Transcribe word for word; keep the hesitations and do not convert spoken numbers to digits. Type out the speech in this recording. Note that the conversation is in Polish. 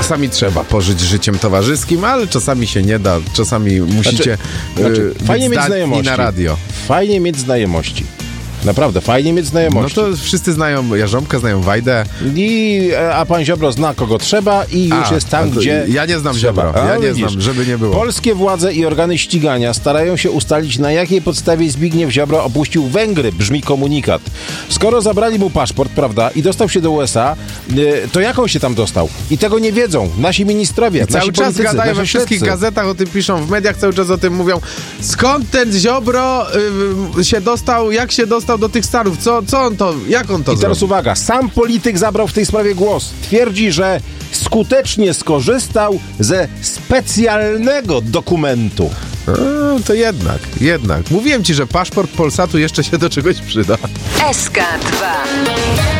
czasami trzeba pożyć życiem towarzyskim, ale czasami się nie da, czasami musicie Znaczy, znaczy, yy, fajnie być mieć zdatni znajomości. na radio. Fajnie mieć znajomości. Naprawdę, fajnie mieć No znajomości. to wszyscy znają Jarząbka, znają Wajdę. I, a pan Ziobro zna kogo trzeba i już A, jest tam, a to gdzie ja nie znam trzeba. Ziobro, ja A, nie widzisz. znam, żeby nie było. Polskie władze i organy ścigania starają się ustalić, na jakiej podstawie Zbigniew Ziobro opuścił Węgry, brzmi komunikat. Skoro zabrali mu paszport, prawda, i dostał się do U S A, y, to jak on się tam dostał? I tego nie wiedzą nasi ministrowie, I nasi cały czas politycy, gadają we nasi wszystkich śledcy. gazetach, o tym piszą, w mediach cały czas o tym mówią. Skąd ten Ziobro y, się dostał, jak się dostał do tych Stanów? Co, co on to, jak on to I teraz zrobił? uwaga, sam polityk zabrał w tej sprawie głos. Twierdzi, że skutecznie skorzystał ze specjalnego dokumentu. A, to jednak, jednak. Mówiłem ci, że paszport Polsatu jeszcze się do czegoś przyda. S K dwa.